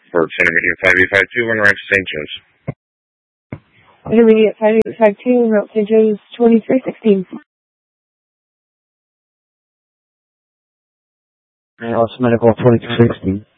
for Intermediate 5852 on Ranch St. Joe's. Intermediate 5852, Route St. Joe's 2316. Alice Medical 2316.